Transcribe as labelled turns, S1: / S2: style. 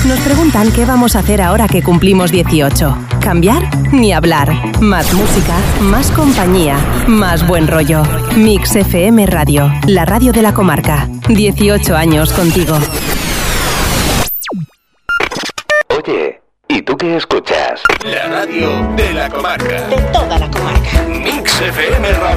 S1: Nos preguntan qué vamos a hacer ahora que cumplimos 18. ¿Cambiar? Ni hablar. Más música, más compañía, más buen rollo. Mix FM Radio, la radio de la comarca. 18 años contigo.
S2: Oye, ¿y tú qué escuchas?
S3: La radio de la comarca.
S4: De toda la comarca.
S3: Mix FM Radio.